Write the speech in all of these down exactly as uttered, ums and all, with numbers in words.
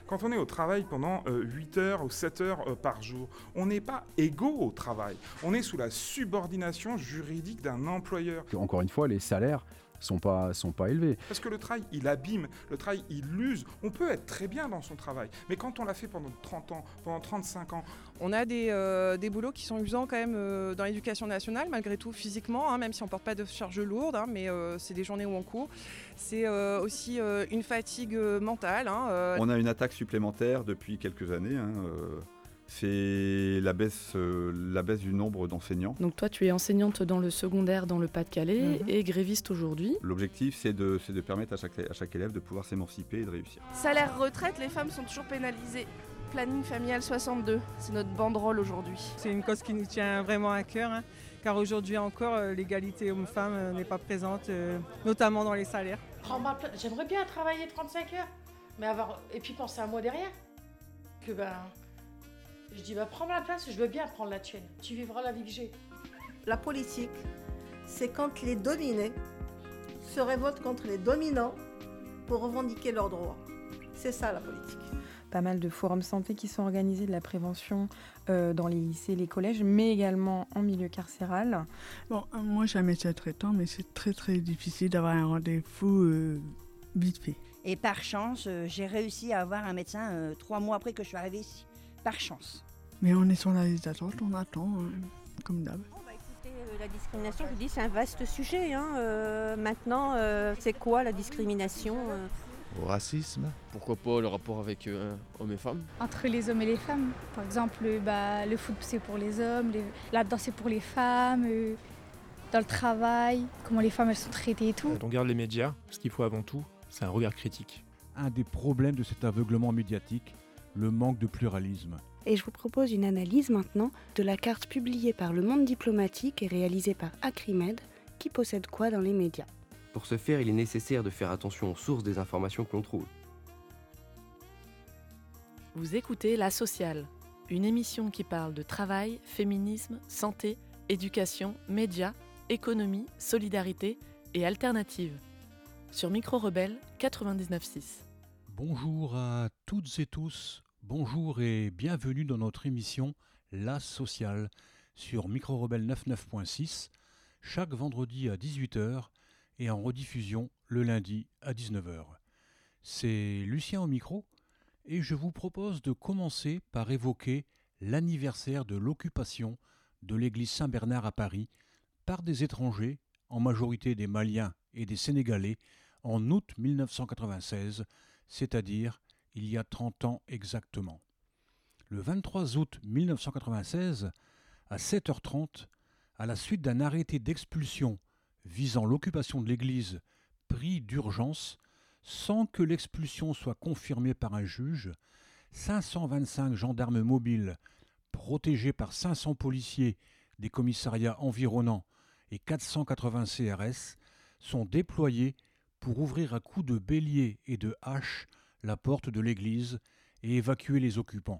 Quand on est au travail pendant euh, huit heures ou sept heures euh, par jour, on n'est pas égaux au travail. On est sous la subordination juridique d'un employeur. Encore une fois, les salaires sont pas, sont pas élevés. Parce que le travail, il abîme, le travail, il use. On peut être très bien dans son travail, mais quand on l'a fait pendant trente ans, pendant trente-cinq ans... On a des, euh, des boulots qui sont usants quand même euh, dans l'éducation nationale, malgré tout physiquement, hein, même si on ne porte pas de charge lourde, hein, mais euh, c'est des journées où on court. C'est euh, aussi euh, une fatigue mentale. Hein, euh. On a une attaque supplémentaire depuis quelques années. Hein, euh... c'est la baisse, euh, la baisse du nombre d'enseignants. Donc toi, tu es enseignante dans le secondaire dans le Pas-de-Calais mmh. et gréviste aujourd'hui. L'objectif, c'est de, c'est de permettre à chaque, à chaque élève de pouvoir s'émanciper et de réussir. Salaire retraite, les femmes sont toujours pénalisées. Planning familial soixante-deux, c'est notre banderole aujourd'hui. C'est une cause qui nous tient vraiment à cœur, hein, car aujourd'hui encore, euh, l'égalité homme-femme euh, n'est pas présente, euh, notamment dans les salaires. J'aimerais bien travailler trente-cinq heures, mais avoir... et puis penser à moi derrière. Que ben... Je dis, bah, prends ma place, je veux bien prendre la tienne. Tu vivras la vie que j'ai. La politique, c'est quand les dominés se révoltent contre les dominants pour revendiquer leurs droits. C'est ça, la politique. Pas mal de forums santé qui sont organisés, de la prévention euh, dans les lycées, les collèges, mais également en milieu carcéral. Bon, euh, moi, j'ai un médecin traitant, mais c'est très, très difficile d'avoir un rendez-vous euh, vite fait. Et par chance, euh, j'ai réussi à avoir un médecin euh, trois mois après que je suis arrivée ici. Par chance. Mais on est sur la liste d'attente, on attend, euh, comme d'hab. Bon, bah, écoutez, euh, la discrimination, je vous dis, c'est un vaste sujet. Hein. Euh, maintenant, euh, c'est quoi la discrimination euh... Au racisme. Pourquoi pas le rapport avec euh, hommes et femmes. Entre les hommes et les femmes. Par exemple, bah, le foot, c'est pour les hommes, les... la danse, c'est pour les femmes, euh, dans le travail, comment les femmes, elles sont traitées et tout. Quand on regarde les médias, ce qu'il faut avant tout, c'est un regard critique. Un des problèmes de cet aveuglement médiatique, le manque de pluralisme. Et je vous propose une analyse maintenant de la carte publiée par Le Monde Diplomatique et réalisée par Acrimed, qui possède quoi dans les médias. Pour ce faire, il est nécessaire de faire attention aux sources des informations que l'on trouve. Vous écoutez La Sociale, une émission qui parle de travail, féminisme, santé, éducation, médias, économie, solidarité et alternatives. Sur Micro Rebelle quatre-vingt-dix-neuf six. Bonjour à toutes et tous, bonjour et bienvenue dans notre émission La Sociale sur Micro Rebelle quatre-vingt-dix-neuf point six, chaque vendredi à dix-huit heures et en rediffusion le lundi à dix-neuf heures. C'est Lucien au micro et je vous propose de commencer par évoquer l'anniversaire de l'occupation de l'église Saint-Bernard à Paris par des étrangers, en majorité des Maliens et des Sénégalais, en août dix-neuf cent quatre-vingt-seize, c'est-à-dire il y a trente ans exactement. Le vingt-trois août dix-neuf cent quatre-vingt-seize, à sept heures trente, à la suite d'un arrêté d'expulsion visant l'occupation de l'église pris d'urgence, sans que l'expulsion soit confirmée par un juge, cinq cent vingt-cinq gendarmes mobiles, protégés par cinq cents policiers des commissariats environnants et quatre cent quatre-vingts C R S, sont déployés pour ouvrir à coups de bélier et de hache la porte de l'église et évacuer les occupants.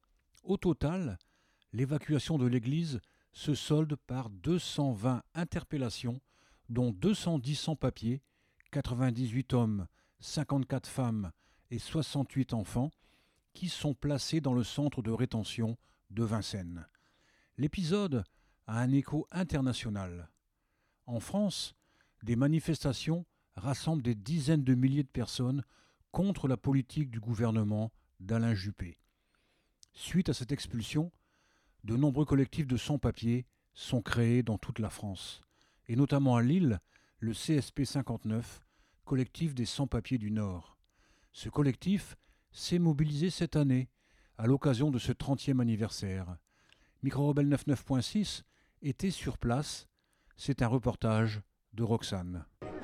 Au total, l'évacuation de l'église se solde par deux cent vingt interpellations, dont deux cent dix sans-papiers, quatre-vingt-dix-huit hommes, cinquante-quatre femmes et soixante-huit enfants, qui sont placés dans le centre de rétention de Vincennes. L'épisode a un écho international. En France, des manifestations rassemblent des dizaines de milliers de personnes contre la politique du gouvernement d'Alain Juppé. Suite à cette expulsion, de nombreux collectifs de sans-papiers sont créés dans toute la France, et notamment à Lille, le C S P cinquante-neuf, collectif des sans-papiers du Nord. Ce collectif s'est mobilisé cette année à l'occasion de ce trentième anniversaire. Micro Rebelle quatre-vingt-dix-neuf point six était sur place. C'est un reportage de Roxane.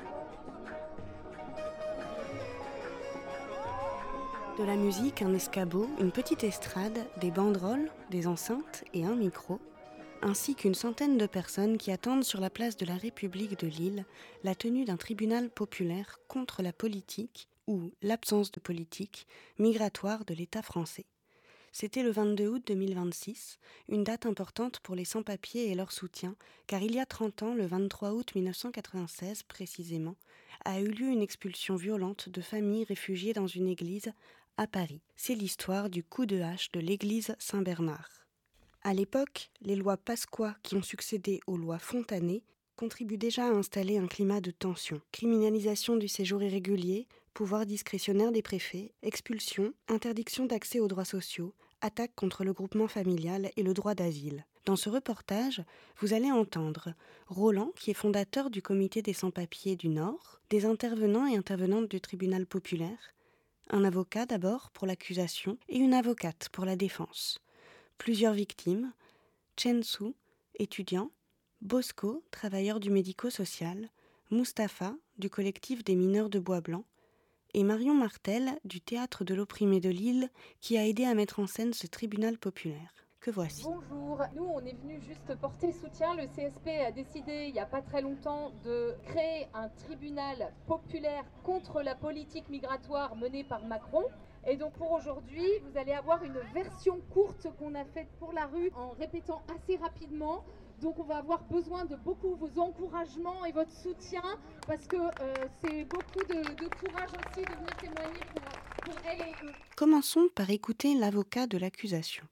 De la musique, un escabeau, une petite estrade, des banderoles, des enceintes et un micro, ainsi qu'une centaine de personnes qui attendent sur la place de la République de Lille la tenue d'un tribunal populaire contre la politique, ou l'absence de politique, migratoire de l'État français. C'était le vingt-deux août deux mille vingt-six, une date importante pour les sans-papiers et leur soutien, car il y a trente ans, le vingt-trois août mille neuf cent quatre-vingt-seize précisément, a eu lieu une expulsion violente de familles réfugiées dans une église à Paris. C'est l'histoire du coup de hache de l'église Saint-Bernard. À l'époque, les lois Pasqua qui ont succédé aux lois Fontanet contribuent déjà à installer un climat de tension. Criminalisation du séjour irrégulier, pouvoir discrétionnaire des préfets, expulsion, interdiction d'accès aux droits sociaux, attaque contre le groupement familial et le droit d'asile. Dans ce reportage, vous allez entendre Roland, qui est fondateur du comité des sans-papiers du Nord, des intervenants et intervenantes du tribunal populaire, un avocat d'abord pour l'accusation et une avocate pour la défense. Plusieurs victimes, Chen Su, étudiant, Bosco, travailleur du médico-social, Mustapha, du collectif des mineurs de Bois-Blanc, et Marion Martel, du Théâtre de l'Opprimé de Lille, qui a aidé à mettre en scène ce tribunal populaire. Que voici. Bonjour, nous on est venu juste porter le soutien. Le C S P a décidé il n'y a pas très longtemps de créer un tribunal populaire contre la politique migratoire menée par Macron. Et donc pour aujourd'hui, vous allez avoir une version courte qu'on a faite pour la rue en répétant assez rapidement. Donc on va avoir besoin de beaucoup vos encouragements et votre soutien parce que euh, c'est beaucoup de, de courage aussi de venir témoigner pour, pour elle et eux. Commençons par écouter l'avocat de l'accusation.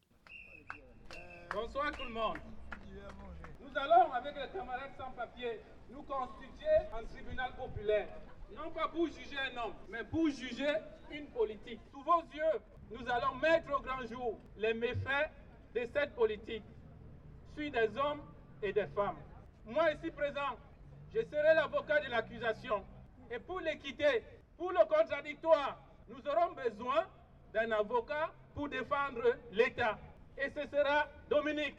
Bonsoir tout le monde. Nous allons avec les camarades sans papier nous constituer un tribunal populaire. Non pas pour juger un homme, mais pour juger une politique. Sous vos yeux, nous allons mettre au grand jour les méfaits de cette politique, celui des hommes et des femmes. Moi ici présent, je serai l'avocat de l'accusation. Et pour l'équité, pour le contradictoire, nous aurons besoin d'un avocat pour défendre l'État. Et ce sera Dominique.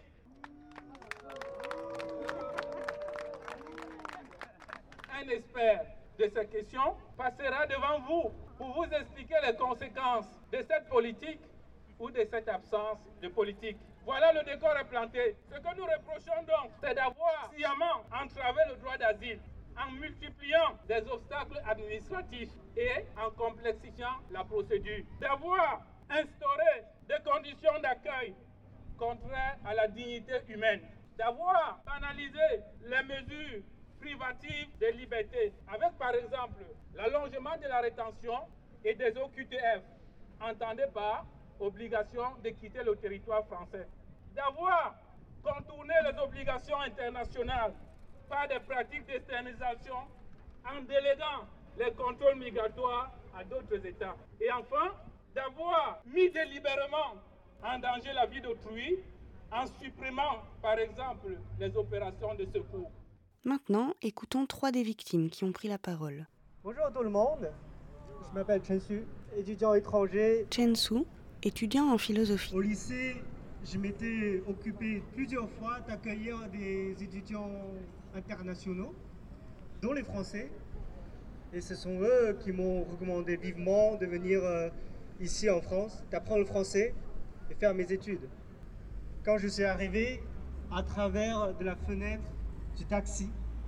Un expert de ces questions passera devant vous pour vous expliquer les conséquences de cette politique ou de cette absence de politique. Voilà, le décor est planté. Ce que nous reprochons donc, c'est d'avoir sciemment entravé le droit d'asile en multipliant des obstacles administratifs et en complexifiant la procédure. D'avoir instauré des conditions d'accueil contraires à la dignité humaine. D'avoir analysé les mesures privatives des libertés, avec par exemple l'allongement de la rétention et des O Q T F, entendez par obligation de quitter le territoire français. D'avoir contourné les obligations internationales par des pratiques d'externalisation en déléguant les contrôles migratoires à d'autres États. Et enfin, d'avoir mis délibérément en danger la vie d'autrui en supprimant, par exemple, les opérations de secours. Maintenant, écoutons trois des victimes qui ont pris la parole. Bonjour tout le monde, je m'appelle Chen Su, étudiant étranger. Chen Su, étudiant en philosophie. Au lycée, je m'étais occupé plusieurs fois d'accueillir des étudiants internationaux, dont les Français. Et ce sont eux qui m'ont recommandé vivement de venir euh, ici en France, d'apprendre le français et faire mes études. Quand je suis arrivé, à travers de la fenêtre du taxi,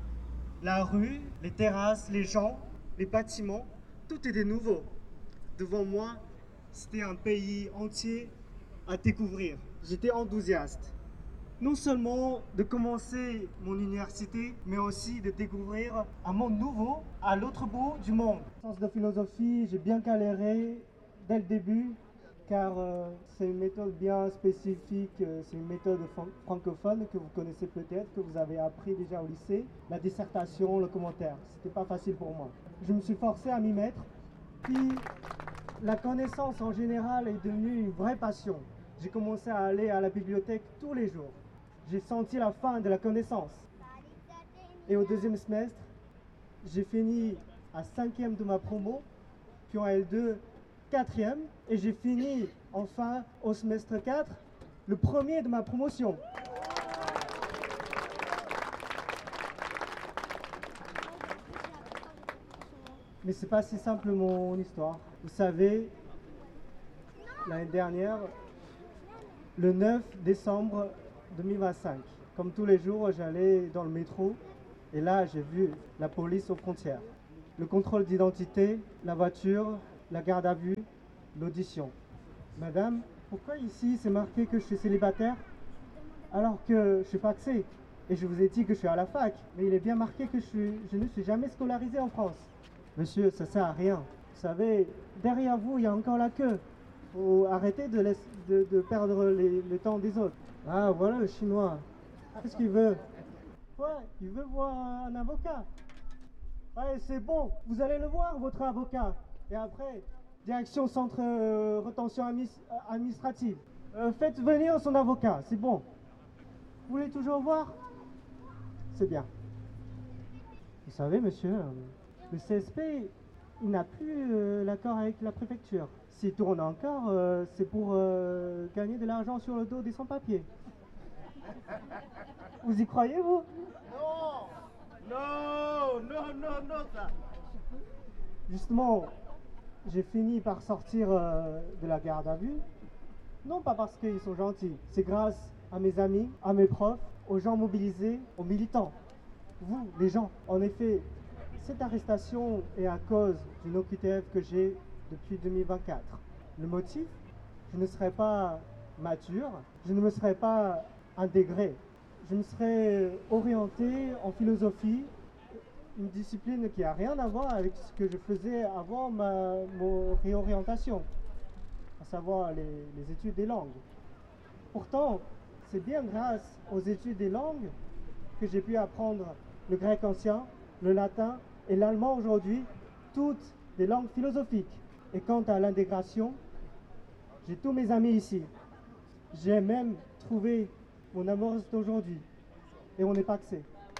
la rue, les terrasses, les gens, les bâtiments, tout était nouveau. Devant moi, c'était un pays entier à découvrir. J'étais enthousiaste. Non seulement de commencer mon université, mais aussi de découvrir un monde nouveau à l'autre bout du monde. En sens de philosophie, j'ai bien galéré dès le début, car euh, c'est une méthode bien spécifique, euh, c'est une méthode fran- francophone que vous connaissez peut-être, que vous avez appris déjà au lycée. La dissertation, le commentaire, c'était pas facile pour moi. Je me suis forcé à m'y mettre, puis la connaissance en général est devenue une vraie passion. J'ai commencé à aller à la bibliothèque tous les jours. J'ai senti la fin de la connaissance. Et au deuxième semestre, j'ai fini à cinquième de ma promo, puis en L deux, quatrième, et j'ai fini enfin au semestre quatre, le premier de ma promotion. Mais c'est pas si simple mon histoire. Vous savez, l'année dernière, le neuf décembre deux mille vingt-cinq, comme tous les jours, j'allais dans le métro et là, j'ai vu la police aux frontières. Le contrôle d'identité, la voiture, la garde à vue, l'audition. Madame, Pourquoi ici c'est marqué que je suis célibataire alors que je suis pacsé? Et je vous ai dit que je suis à la fac, mais il est bien marqué que je, suis, je ne suis jamais scolarisé en France. Monsieur, ça sert à rien. Vous savez, derrière vous, il y a encore la queue. Faut arrêter de, laisser, de, de perdre les, le temps des autres. Ah, voilà le chinois. Qu'est-ce qu'il veut? Ouais, il veut voir un avocat. Ouais, c'est bon, vous allez le voir, votre avocat. Et après, direction centre euh, rétention admis administrative. Euh, faites venir son avocat, c'est bon. Vous voulez toujours voir? C'est bien. Vous savez, monsieur, euh, le C S P, il n'a plus euh, l'accord avec la préfecture. S'il tourne encore, euh, c'est pour euh, gagner de l'argent sur le dos des sans-papiers. Vous y croyez, vous? Non! Non! Non, non, non, ça! Justement, j'ai fini par sortir euh, de la garde à vue. Non pas parce qu'ils sont gentils, c'est grâce à mes amis, à mes profs, aux gens mobilisés, aux militants. Vous, les gens, en effet, cette arrestation est à cause d'une O Q T F que j'ai depuis deux mille vingt-quatre. Le motif, je ne serais pas mature, je ne me serais pas intégré. Je me serais orienté en philosophie, une discipline qui n'a rien à voir avec ce que je faisais avant ma, ma réorientation, à savoir les, les études des langues. Pourtant, c'est bien grâce aux études des langues que j'ai pu apprendre le grec ancien, le latin et l'allemand aujourd'hui, toutes des langues philosophiques. Et quant à l'intégration, j'ai tous mes amis ici. J'ai même trouvé mon amoureuse d'aujourd'hui. Et on est pacsé.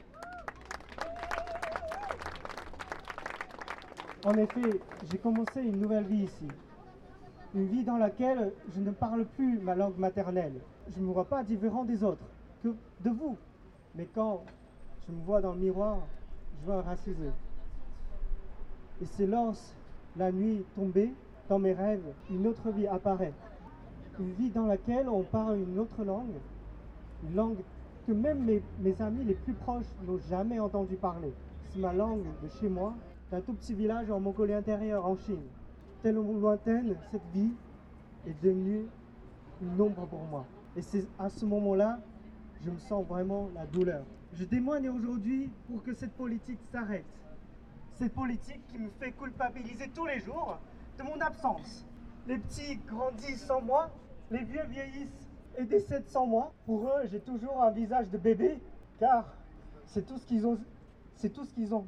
En effet, j'ai commencé une nouvelle vie ici. Une vie dans laquelle je ne parle plus ma langue maternelle. Je ne me vois pas différent des autres, que de vous. Mais quand je me vois dans le miroir, je vois un racisé. Et c'est lorsque la nuit tombée, dans mes rêves, une autre vie apparaît. Une vie dans laquelle on parle une autre langue. Une langue que même mes, mes amis les plus proches n'ont jamais entendu parler. C'est ma langue de chez moi, d'un tout petit village en Mongolie intérieure, en Chine. Tellement lointaine, cette vie est devenue une ombre pour moi. Et c'est à ce moment-là, je me sens vraiment la douleur. Je témoigne aujourd'hui pour que cette politique s'arrête. Cette politique qui me fait culpabiliser tous les jours de mon absence. Les petits grandissent sans moi, les vieux vieillissent et décèdent sans moi. Pour eux, j'ai toujours un visage de bébé, car c'est tout ce qu'ils ont. C'est tout ce qu'ils ont.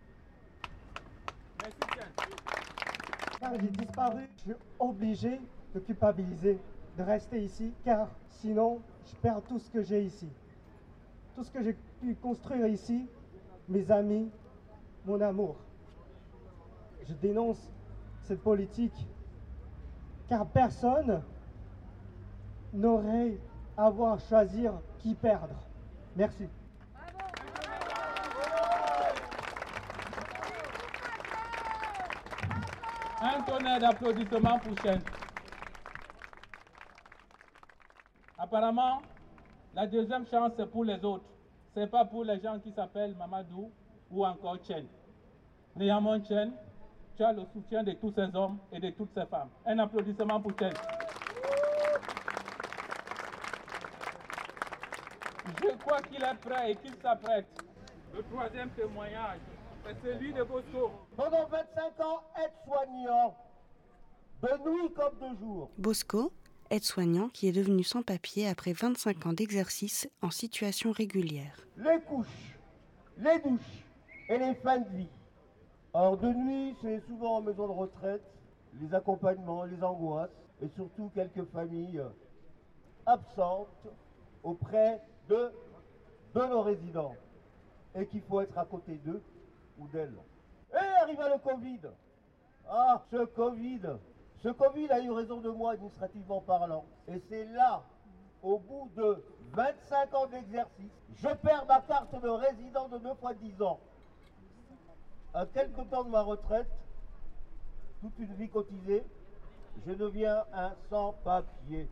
Car j'ai disparu, je suis obligé de culpabiliser, de rester ici, car sinon, je perds tout ce que j'ai ici. Tout ce que j'ai pu construire ici, mes amis, mon amour. Je dénonce cette politique, car personne n'aurait à avoir à choisir qui perdre. Merci. Un tonnerre d'applaudissements pour Chen. Apparemment, la deuxième chance, c'est pour les autres. Ce n'est pas pour les gens qui s'appellent Mamadou ou encore Chen. Néanmoins, Chen, tu as le soutien de tous ces hommes et de toutes ces femmes. Un applaudissement pour Chen. Je crois qu'il est prêt et qu'il s'apprête. Le troisième témoignage, c'est celui de Bosco. Pendant vingt-cinq ans, aide-soignant, de nuit comme de jour. Bosco, aide-soignant qui est devenu sans-papier après vingt-cinq ans d'exercice en situation régulière. Les couches, les douches et les fins de vie. Or, de nuit, c'est souvent en maison de retraite, les accompagnements, les angoisses et surtout quelques familles absentes auprès de, de nos résidents et qu'il faut être à côté d'eux ou d'elles. Et arriva le Covid. Ah, ce Covid, ce Covid a eu raison de moi administrativement parlant. Et c'est là, au bout de vingt-cinq ans d'exercice, je perds ma carte de résident de deux fois dix ans. À quelque temps de ma retraite, toute une vie cotisée, je deviens un sans-papier.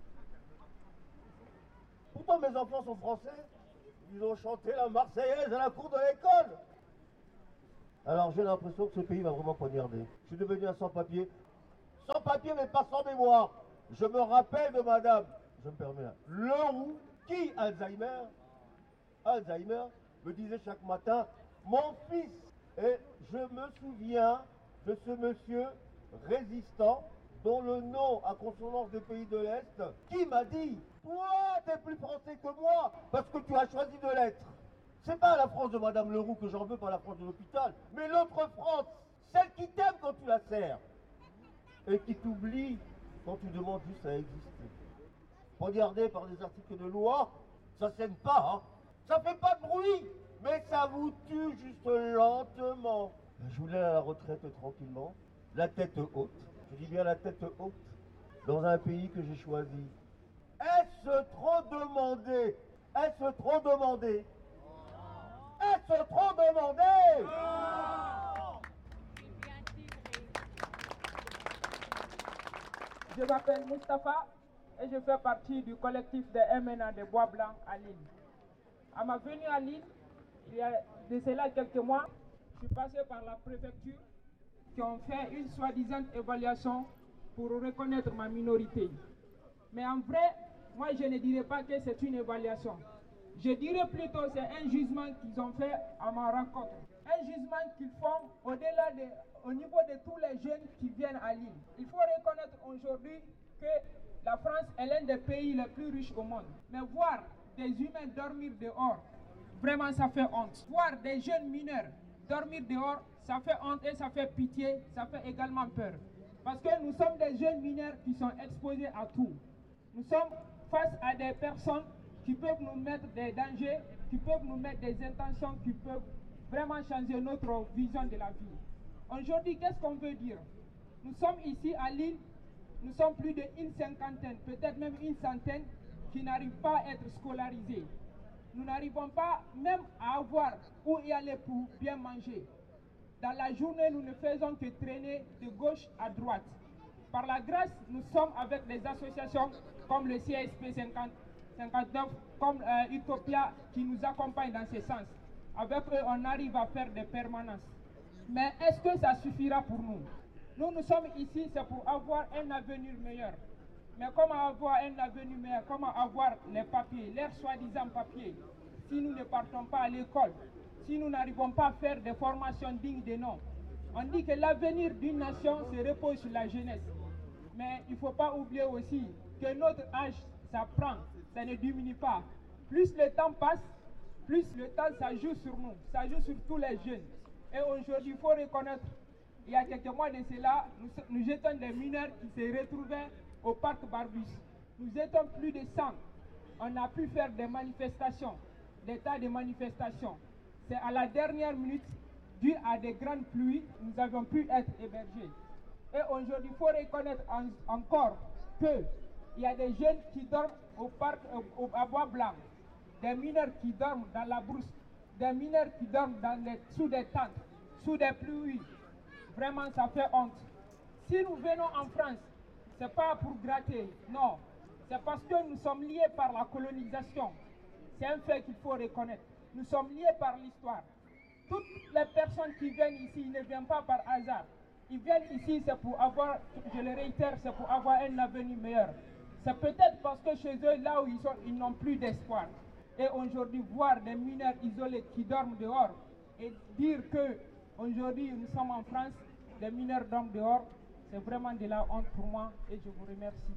Pourtant mes enfants sont français, ils ont chanté la Marseillaise à la cour de l'école. Alors j'ai l'impression que ce pays va vraiment poignarder. Je suis devenu un sans-papier. Sans-papier mais pas sans mémoire. Je me rappelle de madame, je me permets là, Leroux, qui, Alzheimer, Alzheimer, me disait chaque matin, mon fils. Et je me souviens de ce monsieur résistant, dont le nom a consonance des pays de l'Est, qui m'a dit, toi, t'es plus français que moi, parce que tu as choisi de l'être. C'est pas la France de madame Leroux que j'en veux, pas la France de l'hôpital, mais l'autre France, celle qui t'aime quand tu la sers, et qui t'oublie quand tu demandes juste à exister. Regardez par des articles de loi, ça saigne pas, hein. Ça fait pas de bruit, mais ça vous tue juste lentement. Je voulais à la retraite tranquillement, la tête haute, je dis bien la tête haute, dans un pays que j'ai choisi. Est-ce trop demandé? Est-ce trop demandé? Est-ce trop demandé? Je m'appelle Mustapha et je fais partie du collectif des M N A de Bois Blanc à Lille. À ma venue à Lille, il y a de cela quelques mois, je suis passé par la préfecture qui ont fait une soi-disant évaluation pour reconnaître ma minorité. Mais en vrai, moi je ne dirais pas que c'est une évaluation. Je dirais plutôt que c'est un jugement qu'ils ont fait à ma rencontre. Un jugement qu'ils font au-delà de, au niveau de tous les jeunes qui viennent à Lille. Il faut reconnaître aujourd'hui que la France est l'un des pays les plus riches au monde. Mais voir des humains dormir dehors, vraiment ça fait honte. Voir des jeunes mineurs dormir dehors, ça fait honte et ça fait pitié, ça fait également peur. Parce que nous sommes des jeunes mineurs qui sont exposés à tout. Nous sommes face à des personnes qui peuvent nous mettre des dangers, qui peuvent nous mettre des intentions, qui peuvent vraiment changer notre vision de la vie. Aujourd'hui, qu'est-ce qu'on veut dire? Nous sommes ici à Lille, nous sommes plus d'une cinquantaine, peut-être même une centaine, qui n'arrivent pas à être scolarisés. Nous n'arrivons pas même à avoir où y aller pour bien manger. Dans la journée, nous ne faisons que traîner de gauche à droite. Par la grâce, nous sommes avec des associations comme le C S P cinquante, cinquante-neuf, comme euh, Utopia, qui nous accompagnent dans ce sens. Avec eux, on arrive à faire des permanences. Mais est-ce que ça suffira pour nous? Nous, nous sommes ici, c'est pour avoir un avenir meilleur. Mais comment avoir un avenir meilleur? Comment avoir les papiers, leurs soi-disant papiers, si nous ne partons pas à l'école, si nous n'arrivons pas à faire des formations dignes de nom? On dit que l'avenir d'une nation se repose sur la jeunesse. Mais il ne faut pas oublier aussi que notre âge, ça prend, ça ne diminue pas. Plus le temps passe, plus le temps, ça joue sur nous, ça joue sur tous les jeunes. Et aujourd'hui, il faut reconnaître, il y a quelques mois de cela, nous, nous étions des mineurs qui se retrouvaient au parc Barbus. Nous étions plus de cent. On a pu faire des manifestations, des tas de manifestations. C'est à la dernière minute, dû à des grandes pluies, nous avons pu être hébergés. Et aujourd'hui, il faut reconnaître en, encore qu'il y a des jeunes qui dorment au parc, au, à Bois Blanc, des mineurs qui dorment dans la brousse, des mineurs qui dorment dans les, sous des tentes, sous des pluies. Vraiment, ça fait honte. Si nous venons en France, ce n'est pas pour gratter, non. C'est parce que nous sommes liés par la colonisation. C'est un fait qu'il faut reconnaître. Nous sommes liés par l'histoire. Toutes les personnes qui viennent ici, ils ne viennent pas par hasard. Ils viennent ici, c'est pour avoir, je le réitère, c'est pour avoir un avenir meilleur. C'est peut-être parce que chez eux, là où ils sont, ils n'ont plus d'espoir. Et aujourd'hui, voir des mineurs isolés qui dorment dehors et dire que aujourd'hui nous sommes en France, des mineurs dorment dehors, c'est vraiment de la honte pour moi et je vous remercie.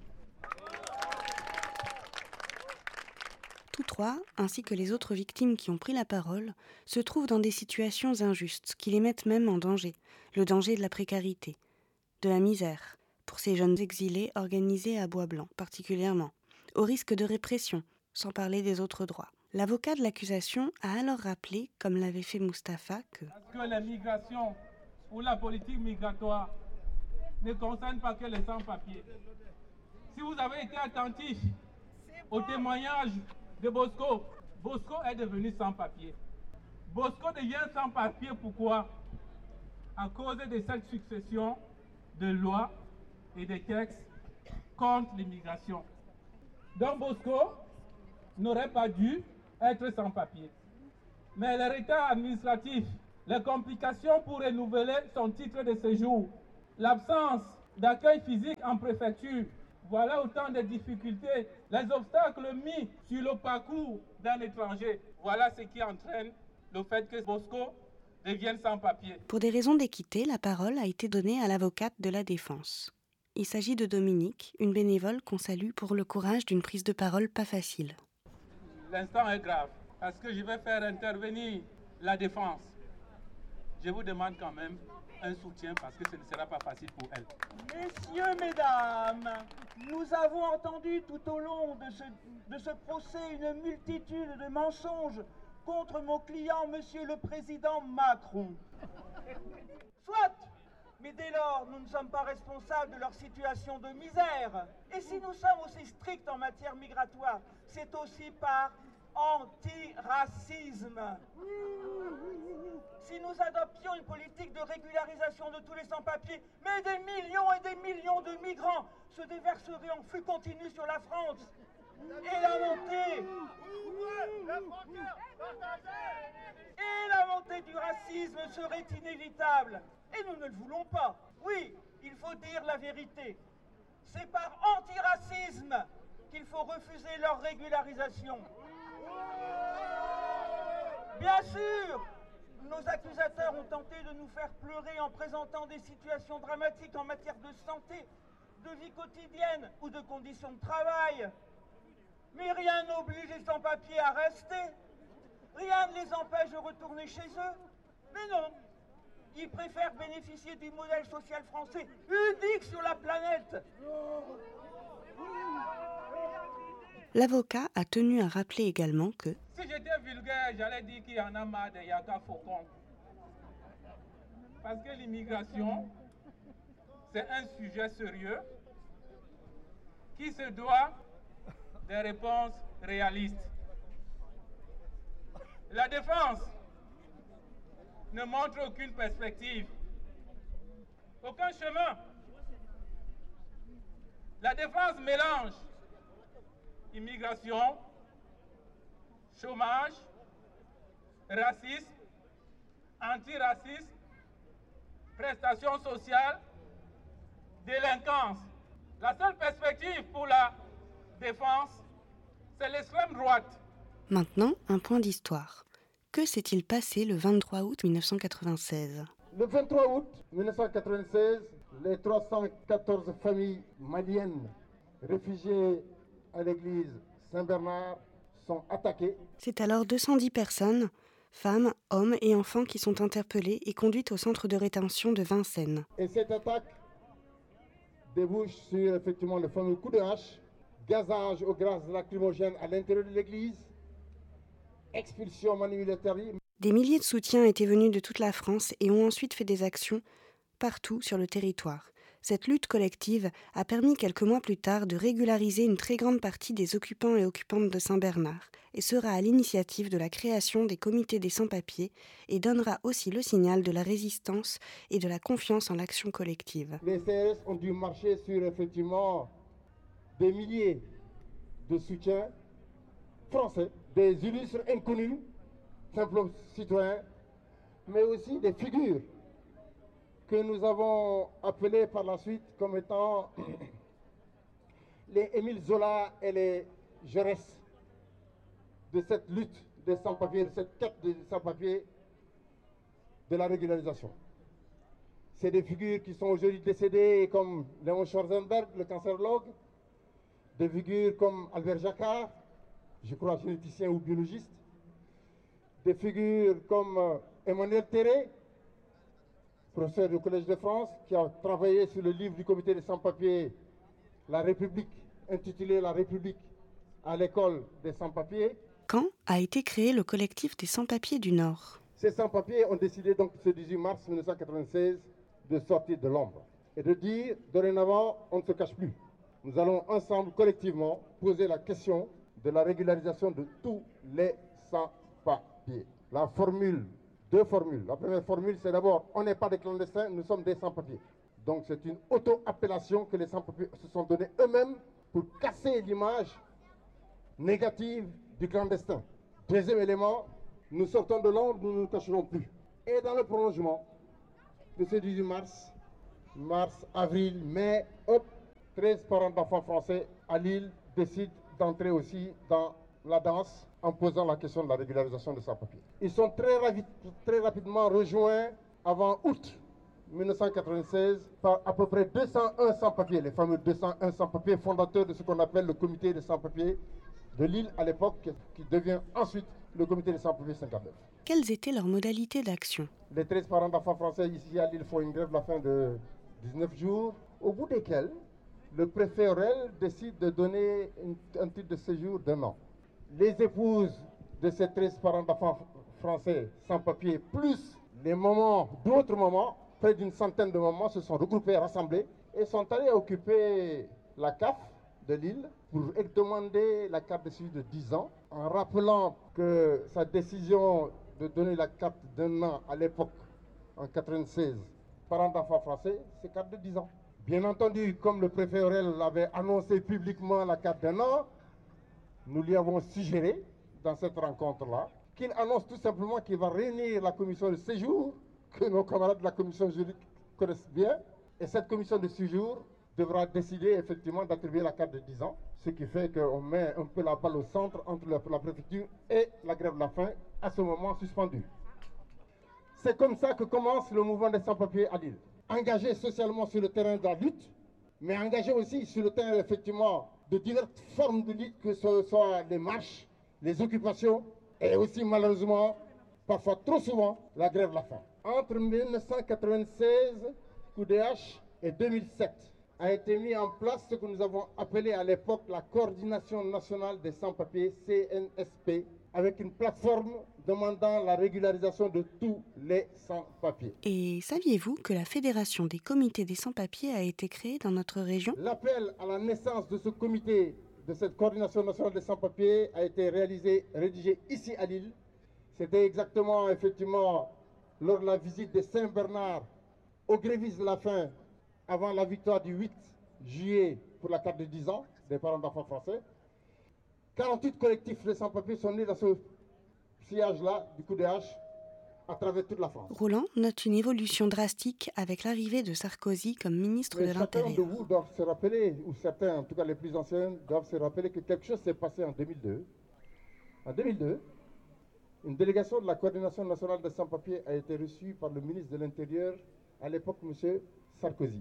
Tous trois, ainsi que les autres victimes qui ont pris la parole, se trouvent dans des situations injustes qui les mettent même en danger. Le danger de la précarité, de la misère, pour ces jeunes exilés organisés à Bois Blanc particulièrement, au risque de répression, sans parler des autres droits. L'avocat de l'accusation a alors rappelé, comme l'avait fait Mustapha, que... que la migration ou la politique migratoire ne concerne pas que les sans-papiers. Si vous avez été attentif au témoignage de Bosco, Bosco est devenu sans-papier. Bosco devient sans-papier pourquoi? À cause de cette succession de lois et de textes contre l'immigration. Donc Bosco n'aurait pas dû être sans papier. Mais le retard administratif, les complications pour renouveler son titre de séjour, l'absence d'accueil physique en préfecture, Voilà autant de difficultés, les obstacles mis sur le parcours d'un étranger. Voilà ce qui entraîne le fait que Bosco devienne sans papier. Pour des raisons d'équité, la parole a été donnée à l'avocate de la défense. Il s'agit de Dominique, une bénévole qu'on salue pour le courage d'une prise de parole pas facile. L'instant est grave parce que je vais faire intervenir la défense. Je vous demande quand même un soutien parce que ce ne sera pas facile pour elle. Messieurs, mesdames, nous avons entendu tout au long de ce, de ce procès une multitude de mensonges contre mon client, monsieur le président Macron. Soit, mais dès lors, nous ne sommes pas responsables de leur situation de misère. Et si nous sommes aussi stricts en matière migratoire, c'est aussi par antiracisme. Si nous adoptions une politique de régularisation de tous les sans-papiers, mais des millions et des millions de migrants se déverseraient en flux continu sur la France. Et la montée Et la montée du racisme serait inévitable. Et nous ne le voulons pas. Oui, il faut dire la vérité. C'est par antiracisme qu'il faut refuser leur régularisation. Bien sûr, nos accusateurs ont tenté de nous faire pleurer en présentant des situations dramatiques en matière de santé, de vie quotidienne ou de conditions de travail. Mais rien n'oblige les sans-papiers à rester. Rien ne les empêche de retourner chez eux. Mais non, ils préfèrent bénéficier du modèle social français, unique sur la planète. L'avocat a tenu à rappeler également que si j'étais vulgaire, j'allais dire qu'il y en a marre des Yaka Faucon. Parce que l'immigration, c'est un sujet sérieux qui se doit des réponses réalistes. La défense ne montre aucune perspective, aucun chemin. La défense mélange immigration, chômage, racisme, antiracisme, prestations sociales, délinquance. La seule perspective pour la défense, c'est l'extrême droite. Maintenant, un point d'histoire. Que s'est-il passé le vingt-trois août mille neuf cent quatre-vingt-seize ? Le vingt-trois août mille neuf cent quatre-vingt-seize, les trois cent quatorze familles maliennes réfugiées à l'église Saint-Bernard sont attaquées. C'est alors deux cent dix personnes, femmes, hommes et enfants qui sont interpellés et conduites au centre de rétention de Vincennes. Et cette attaque débouche sur effectivement le fameux coup de hache, gazage au gaz lacrymogène à l'intérieur de l'église, expulsion manu militari. Des milliers de soutiens étaient venus de toute la France et ont ensuite fait des actions partout sur le territoire. Cette lutte collective a permis quelques mois plus tard de régulariser une très grande partie des occupants et occupantes de Saint-Bernard et sera à l'initiative de la création des comités des sans-papiers et donnera aussi le signal de la résistance et de la confiance en l'action collective. Les C R S ont dû marcher sur effectivement des milliers de soutiens français, des illustres inconnus, simples citoyens, mais aussi des figures que nous avons appelés par la suite comme étant les Émile Zola et les Jaurès de cette lutte des sans-papiers, de cette quête des sans-papiers, de la régularisation. C'est des figures qui sont aujourd'hui décédées comme Léon Schwarzenberg, le cancérologue, des figures comme Albert Jacquard, je crois généticien ou biologiste, des figures comme Emmanuel Terré, professeur du Collège de France, qui a travaillé sur le livre du comité des sans-papiers, La République, intitulé La République à l'école des sans-papiers. Quand a été créé le collectif des sans-papiers du Nord ? Ces sans-papiers ont décidé donc ce dix-huit mars mille neuf cent quatre-vingt-seize de sortir de l'ombre et de dire, dorénavant, on ne se cache plus. Nous allons ensemble, collectivement, poser la question de la régularisation de tous les sans-papiers. La formule, deux formules. La première formule, c'est d'abord, on n'est pas des clandestins, nous sommes des sans-papiers. Donc c'est une auto-appellation que les sans-papiers se sont donnés eux-mêmes pour casser l'image négative du clandestin. Deuxième élément, nous sortons de l'ombre, nous ne nous cacherons plus. Et dans le prolongement de ce dix-huit mars, mars, avril, mai, hop, treize parents d'enfants français à Lille décident d'entrer aussi dans la danse en posant la question de la régularisation des sans-papiers. Ils sont très, ravi- très rapidement rejoints avant août mille neuf cent quatre-vingt-seize par à peu près deux cent un sans-papiers, les fameux deux cent un sans-papiers fondateurs de ce qu'on appelle le comité des sans-papiers de Lille à l'époque, qui devient ensuite le comité des sans-papiers cinquante-neuf. Quelles étaient leurs modalités d'action? Les treize parents d'enfants français ici à Lille font une grève de la faim de dix-neuf jours, au bout desquels le préfet Aurel décide de donner une, un titre de séjour d'un an. Les épouses de ces treize parents d'enfants français sans papier, plus les mamans d'autres mamans, près d'une centaine de mamans se sont regroupées, rassemblées et sont allées occuper la C A F de Lille pour demander la carte de séjour de dix ans, en rappelant que sa décision de donner la carte d'un an à l'époque, en quatre-vingt-seize, parents d'enfants français, c'est carte de dix ans. Bien entendu, comme le préfet Aurel l'avait annoncé publiquement la carte d'un an, nous lui avons suggéré, dans cette rencontre-là, qu'il annonce tout simplement qu'il va réunir la commission de séjour, que nos camarades de la commission juridique connaissent bien, et cette commission de séjour devra décider effectivement d'attribuer la carte de dix ans, ce qui fait qu'on met un peu la balle au centre entre la, la préfecture et la grève de la faim, à ce moment suspendue. C'est comme ça que commence le mouvement des sans-papiers à Lille. Engagé socialement sur le terrain de la lutte, mais engagé aussi sur le terrain effectivement de diverses formes de lutte, que ce soit les marches, les occupations, et aussi malheureusement, parfois trop souvent, la grève de la faim. Entre mille neuf cent quatre-vingt-seize, coup de hache, et deux mille sept, a été mis en place ce que nous avons appelé à l'époque la Coordination nationale des sans-papiers, C N S P, avec une plateforme demandant la régularisation de tous les sans-papiers. Et saviez-vous que la Fédération des comités des sans-papiers a été créée dans notre région? L'appel à la naissance de ce comité, de cette Coordination nationale des sans-papiers, a été réalisé, rédigé ici à Lille. C'était exactement, effectivement, lors de la visite de Saint-Bernard aux grévistes de la faim, avant la victoire du huit juillet pour la carte de dix ans des parents d'enfants français. quarante-huit collectifs de sans-papiers sont nés dans ce sillage-là du coup de hache à travers toute la France. Roland note une évolution drastique avec l'arrivée de Sarkozy comme ministre Mais de l'Intérieur. Certains de vous doivent se rappeler, ou certains, en tout cas les plus anciens, doivent se rappeler que quelque chose s'est passé en deux mille deux. En deux mille deux, une délégation de la Coordination nationale des sans-papiers a été reçue par le ministre de l'Intérieur, à l'époque, M. Sarkozy.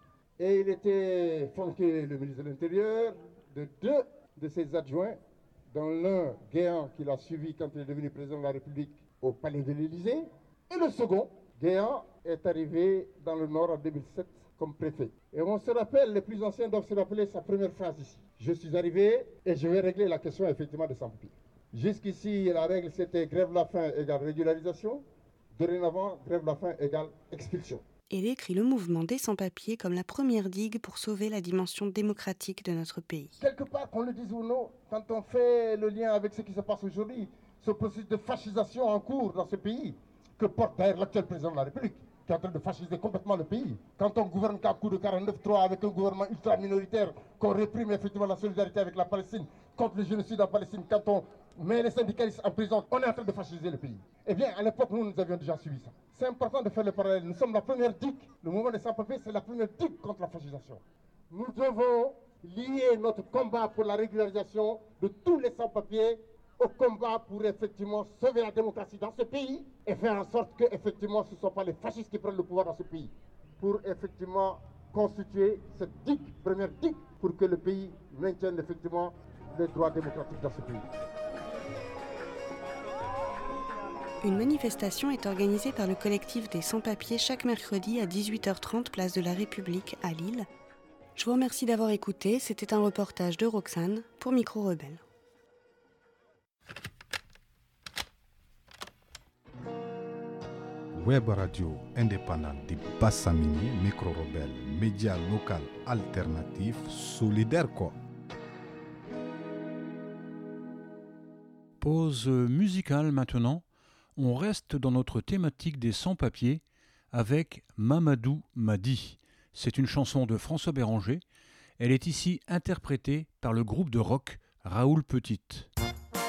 Et il était flanqué, le ministre de l'Intérieur, de deux de ses adjoints, dont l'un, Guéant, qui l'a suivi quand il est devenu président de la République au palais de l'Élysée, et le second, Guéant, est arrivé dans le Nord en deux mille sept comme préfet. Et on se rappelle, les plus anciens doivent se rappeler sa première phrase ici. Je suis arrivé et je vais régler la question effectivement des sans-papiers. Jusqu'ici, la règle c'était grève de la faim égale régularisation. Dorénavant, grève de la faim égale expulsion. Et décrit le mouvement des sans-papiers comme la première digue pour sauver la dimension démocratique de notre pays. Quelque part, qu'on le dise ou non, quand on fait le lien avec ce qui se passe aujourd'hui, ce processus de fascisation en cours dans ce pays, que porte d'ailleurs l'actuel président de la République, qui est en train de fasciser complètement le pays. Quand on gouverne qu'à coup de quarante-neuf trois avec un gouvernement ultra-minoritaire, qu'on réprime effectivement la solidarité avec la Palestine, contre le génocide en Palestine, quand on met les syndicalistes en prison, on est en train de fasciser le pays. Eh bien, à l'époque, nous, nous avions déjà suivi ça. C'est important de faire le parallèle. Nous sommes la première digue, le mouvement des sans-papiers, c'est la première digue contre la fascisation. Nous devons lier notre combat pour la régularisation de tous les sans-papiers au combat pour effectivement sauver la démocratie dans ce pays et faire en sorte que effectivement ce ne sont pas les fascistes qui prennent le pouvoir dans ce pays. Pour effectivement constituer cette digue, première digue, pour que le pays maintienne effectivement les droits démocratiques dans ce pays. Une manifestation est organisée par le collectif des sans-papiers chaque mercredi à dix-huit heures trente, place de la République à Lille. Je vous remercie d'avoir écouté, c'était un reportage de Roxane pour Micro Rebelle. Web radio indépendante de Bassamini, Micro Rebelle, média local alternatif, solidaire quoi. Pause musicale maintenant. On reste dans notre thématique des sans-papiers avec Mamadou Madi. C'est une chanson de François Béranger. Elle est ici interprétée par le groupe de rock Raoul Petite.